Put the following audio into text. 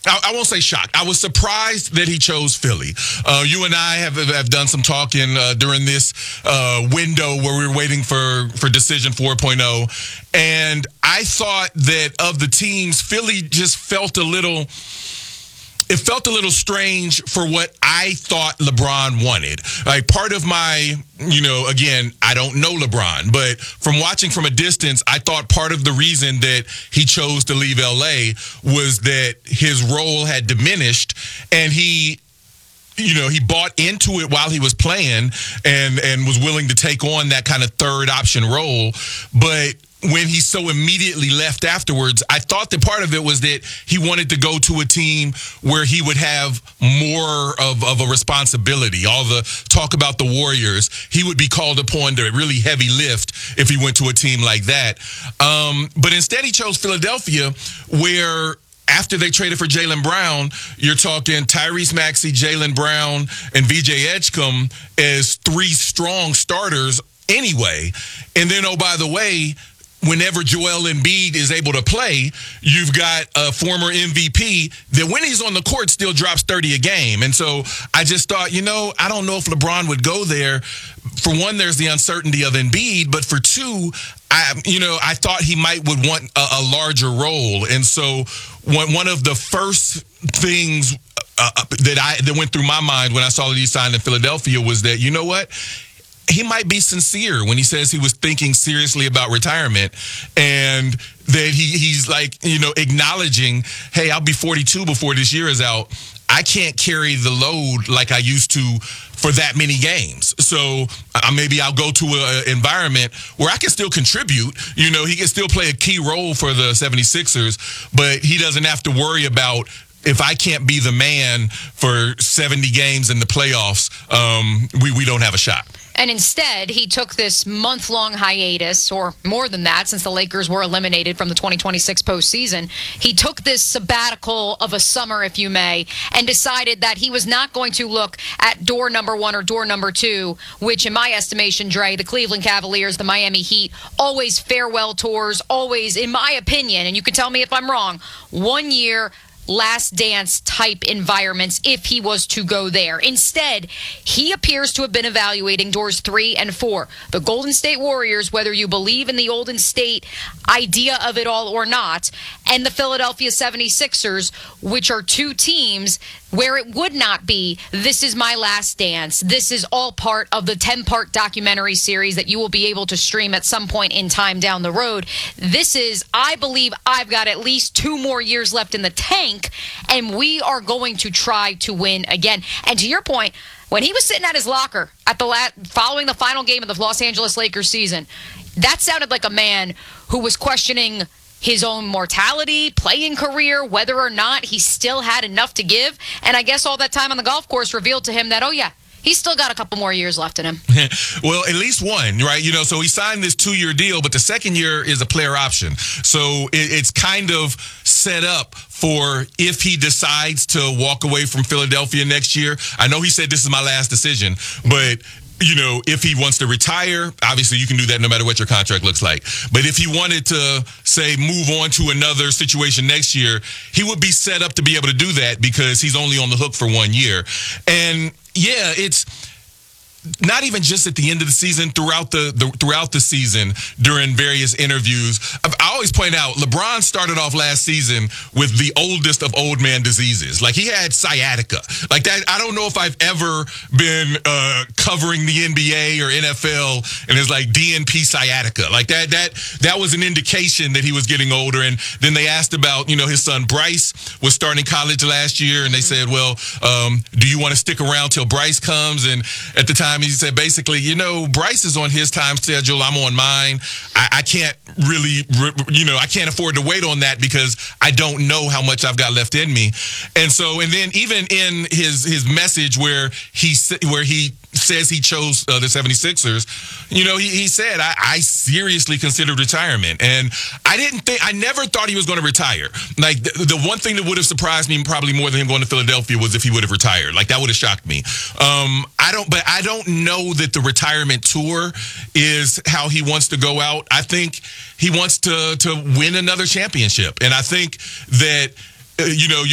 I won't say shocked. I was surprised that he chose Philly. You and I have done some talking during this window where we were waiting for Decision 4.0. And I thought that of the teams, Philly just felt a little strange for what I thought LeBron wanted. Like, part of my, again, I don't know LeBron, but from watching from a distance, I thought part of the reason that he chose to leave LA was that his role had diminished, and he bought into it while he was playing and was willing to take on that kind of third option role. But when he so immediately left afterwards, I thought that part of it was that he wanted to go to a team where he would have more of a responsibility. All the talk about the Warriors, he would be called upon to really heavy lift if he went to a team like that. But instead he chose Philadelphia, where after they traded for Jaylen Brown, you're talking Tyrese Maxey, Jaylen Brown, and VJ Edgecombe as three strong starters anyway. And then, oh, by the way, whenever Joel Embiid is able to play, you've got a former MVP that when he's on the court still drops 30 a game. And so I just thought, I don't know if LeBron would go there. For one, there's the uncertainty of Embiid, but for two, I thought he would want a larger role. And so one of the first things that went through my mind when I saw that he signed in Philadelphia was that, you know what? He might be sincere when he says he was thinking seriously about retirement, and that he's like, acknowledging, hey, I'll be 42 before this year is out. I can't carry the load like I used to for that many games. So maybe I'll go to an environment where I can still contribute. He can still play a key role for the 76ers, but he doesn't have to worry about, if I can't be the man for 70 games in the playoffs, we don't have a shot. And instead, he took this month-long hiatus, or more than that, since the Lakers were eliminated from the 2026 postseason. He took this sabbatical of a summer, if you may, and decided that he was not going to look at door number one or door number two, which, in my estimation, Dre, the Cleveland Cavaliers, the Miami Heat, always farewell tours, always, in my opinion, and you can tell me if I'm wrong, 1 year last dance type environments if he was to go there. Instead, he appears to have been evaluating doors 3 and 4. The Golden State Warriors, whether you believe in the Golden State idea of it all or not, and the Philadelphia 76ers, which are two teams where it would not be, this is my last dance. This is all part of the 10-part documentary series that you will be able to stream at some point in time down the road. This is, I believe I've got at least 2 more years left in the tank, and we are going to try to win again. And to your point, when he was sitting at his locker at following the final game of the Los Angeles Lakers season, that sounded like a man who was questioning his own mortality, playing career, whether or not he still had enough to give. And I guess all that time on the golf course revealed to him that, oh yeah, he's still got a couple more years left in him. Well, at least one, right? So he signed this 2-year deal, but the second year is a player option. So it's kind of set up for if he decides to walk away from Philadelphia next year. I know he said this is my last decision, but if he wants to retire, obviously you can do that no matter what your contract looks like. But if he wanted to, say, move on to another situation next year, he would be set up to be able to do that because he's only on the hook for 1 year. And yeah, it's not even just at the end of the season, throughout the season, during various interviews. I always point out, LeBron started off last season with the oldest of old man diseases. Like, he had sciatica. Like that, I don't know if I've ever been covering the NBA or NFL and it's like DNP sciatica. Like that was an indication that he was getting older. And then they asked about, his son Bryce was starting college last year, and they said, well, do you want to stick around till Bryce comes? And at the time, he said, basically, Bryce is on his time schedule. I'm on mine. I can't really, I can't afford to wait on that because I don't know how much I've got left in me. And then even in his message where he says he chose the 76ers, he said, I seriously considered retirement. And I never thought he was going to retire. Like, the one thing that would have surprised me probably more than him going to Philadelphia was if he would have retired. Like, that would have shocked me. I don't know that the retirement tour is how he wants to go out. I think he wants to win another championship. And I think that,